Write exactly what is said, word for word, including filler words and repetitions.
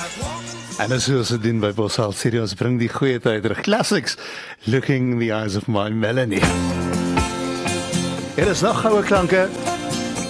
En as soos dit doen by Bosal Studios bring die goeie tyd terug. Classics, Looking in the Eyes of My Melanie. Hier is nog goue klanke